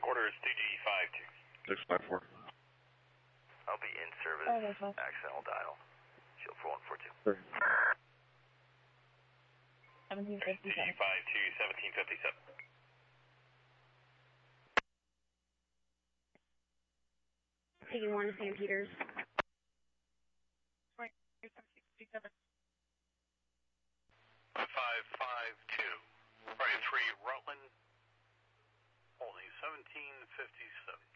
quarter is 2G52. 654. I'll be in service. Accidental dial. Shield 4142. 1757. 2G52, 1757. Taking 1 to St. Peter's. 552. Sorry, 3 Rutland. Holding 1757.